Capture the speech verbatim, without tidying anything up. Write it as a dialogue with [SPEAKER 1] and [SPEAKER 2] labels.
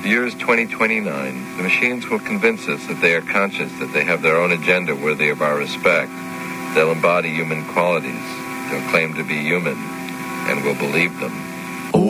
[SPEAKER 1] year's twenty twenty-nine, the machines will convince us that they are conscious, that they have their own agenda worthy of our respect. They'll embody human qualities. They'll claim to be human, and we'll believe them.